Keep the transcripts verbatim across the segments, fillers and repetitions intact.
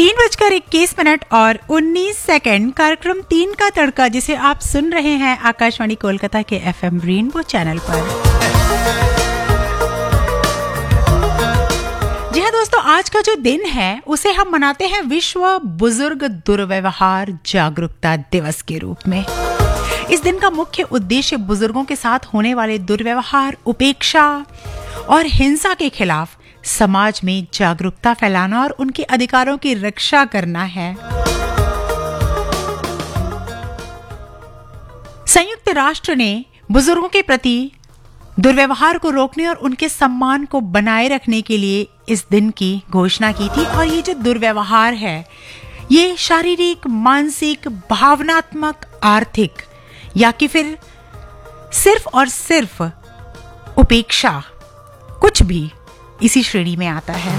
तीन बजकर इक्कीस मिनट और उन्नीस सेकंड कार्यक्रम तीन का तड़का, जिसे आप सुन रहे हैं आकाशवाणी कोलकाता के एफएम रेनबो चैनल पर। जी हाँ दोस्तों, आज का जो दिन है उसे हम मनाते हैं विश्व बुजुर्ग दुर्व्यवहार जागरूकता दिवस के रूप में। इस दिन का मुख्य उद्देश्य बुजुर्गों के साथ होने वाले दुर्व्यवहार, उपेक्षा और हिंसा के खिलाफ समाज में जागरूकता फैलाना और उनके अधिकारों की रक्षा करना है। संयुक्त राष्ट्र ने बुजुर्गों के प्रति दुर्व्यवहार को रोकने और उनके सम्मान को बनाए रखने के लिए इस दिन की घोषणा की थी। और ये जो दुर्व्यवहार है, ये शारीरिक, मानसिक, भावनात्मक, आर्थिक या कि फिर सिर्फ और सिर्फ उपेक्षा, कुछ भी इसी श्रेणी में आता है।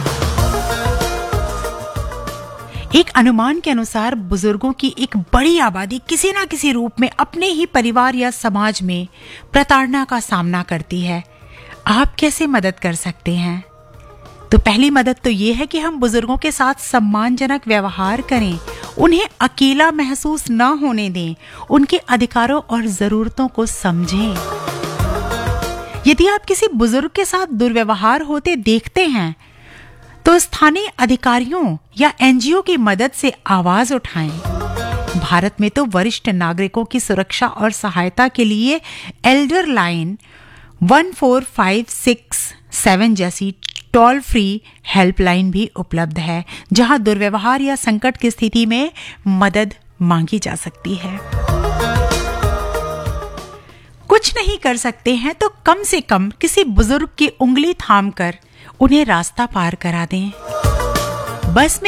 एक अनुमान के अनुसार बुजुर्गों की एक बड़ी आबादी किसी ना किसी रूप में अपने ही परिवार या समाज में प्रताड़ना का सामना करती है। आप कैसे मदद कर सकते हैं? तो पहली मदद तो ये है कि हम बुजुर्गों के साथ सम्मानजनक व्यवहार करें, उन्हें अकेला महसूस न होने दें, उनके अधिकारों और जरूरतों को समझें। यदि आप किसी बुजुर्ग के साथ दुर्व्यवहार होते देखते हैं तो स्थानीय अधिकारियों या एनजीओ की मदद से आवाज उठाएं। भारत में तो वरिष्ठ नागरिकों की सुरक्षा और सहायता के लिए Elder line one four five six seven जैसी टोल फ्री हेल्पलाइन भी उपलब्ध है, जहां दुर्व्यवहार या संकट की स्थिति में मदद मांगी जा सकती है। कुछ नहीं कर सकते हैं तो कम से कम किसी बुजुर्ग की उंगली थामकर उन्हें रास्ता पार करा दें। बस में